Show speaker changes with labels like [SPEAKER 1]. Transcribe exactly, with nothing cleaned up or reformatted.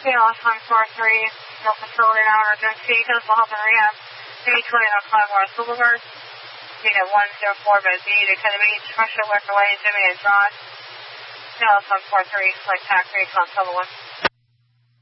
[SPEAKER 1] K L S one four three, no facility now, emergency, Hillsville Health and Rehab, maybe twenty on Clyde Morris Boulevard, unit one zero four by Z, Dakota Beach, Russia, Work away, Jimmy and John, K L S one four three, select tax, recon, Sutherland.